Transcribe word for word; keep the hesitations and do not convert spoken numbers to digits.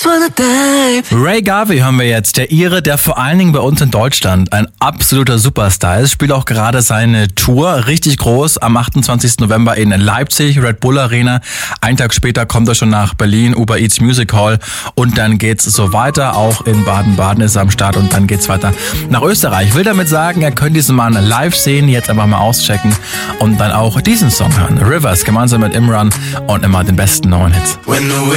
wanna dive. Ray Garvey hören wir jetzt, der Ire, der vor allen Dingen bei uns in Deutschland ein absoluter Superstar ist, spielt auch gerade seine Tour richtig groß am achtundzwanzigsten November in Leipzig, Red Bull Arena. Einen Tag später kommt er schon nach Berlin, Uber Eats Music Hall und dann geht's so weiter. Auch in Baden-Baden ist er am Start und dann geht's weiter nach Österreich. Ich will damit sagen, ihr könnt diesen Mann live sehen, jetzt einfach mal auschecken und dann auch diesen Song hören. Rivers gemeinsam mit Imran und immer den besten neuen Hits. When the